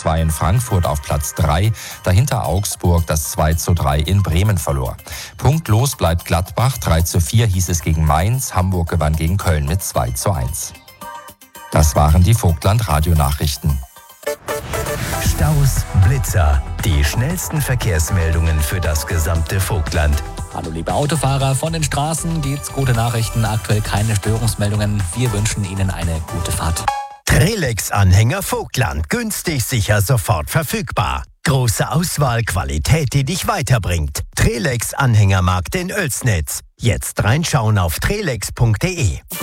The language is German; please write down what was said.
2:2 in Frankfurt auf Platz 3, dahinter Augsburg, das 2:3 in Bremen verlor. Punktlos bleibt Gladbach, 3:4 hieß es gegen Mainz, Hamburg gewann gegen Köln mit 2:1. Das waren die Vogtland-Radionachrichten. Staus, Blitzer, die schnellsten Verkehrsmeldungen für das gesamte Vogtland. Hallo liebe Autofahrer, von den Straßen geht's gute Nachrichten, aktuell keine Störungsmeldungen. Wir wünschen Ihnen eine gute Fahrt. Trelex-Anhänger Vogtland, günstig, sicher, sofort verfügbar. Große Auswahl, Qualität, die dich weiterbringt. Trelex-Anhängermarkt in Oelsnitz. Jetzt reinschauen auf trelex.de.